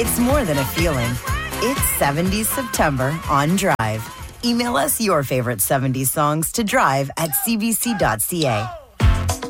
It's more than a feeling. It's 70s September on Drive. Email us your favorite 70s songs to drive@cbc.ca.